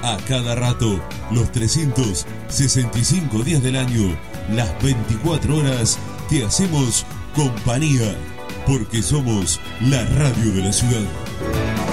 A cada rato, los 365 días del año, las 24 horas, te hacemos compañía, porque somos la radio de la ciudad.